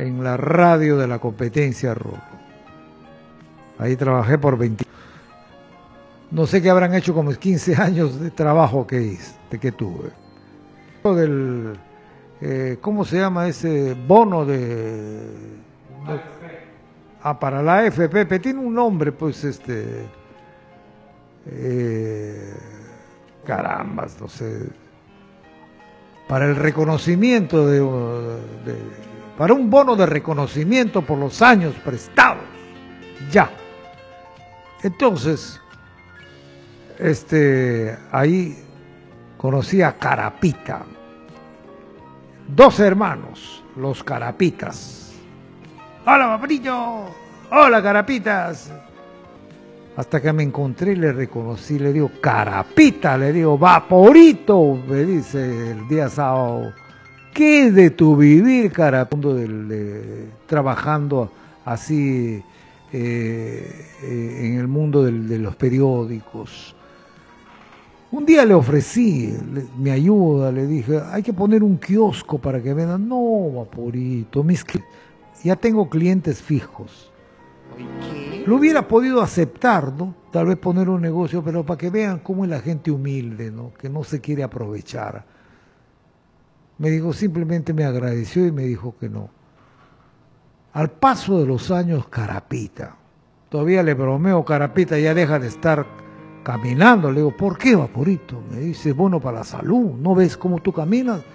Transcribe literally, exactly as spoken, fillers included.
en la radio de la competencia Rolo. Ahí trabajé por veinte. No sé qué habrán hecho como quince años de trabajo que hice, de que tuve. Del, eh, ¿Cómo se llama ese bono de, de ah, para la A F P? Tiene un nombre, pues, este, eh, carambas, no sé, para el reconocimiento de, de, para un bono de reconocimiento por los años prestados, ya. Entonces, este, ahí conocí a Carapita, dos hermanos, los Carapitas. ¡Hola, paprillo! ¡Hola, Carapitas! Hasta que me encontré y le reconocí, le digo, Carapita, le digo, Vaporito, me dice el día sábado. ¿Qué es de tu vivir, Carapita? De, de, trabajando así eh, eh, en el mundo del, de los periódicos. Un día le ofrecí le, mi ayuda, le dije, hay que poner un kiosco para que vendan. No, Vaporito, mis ya tengo clientes fijos. ¿Qué? Lo hubiera podido aceptar, ¿no? Tal vez poner un negocio, pero para que vean cómo es la gente humilde, ¿no? Que no se quiere aprovechar. Me dijo, simplemente me agradeció y me dijo que no. Al paso de los años, Carapita, todavía le bromeo, Carapita, ya deja de estar caminando. Le digo, ¿por qué, Vaporito? Me dice, bueno, para la salud, ¿no ves cómo tú caminas?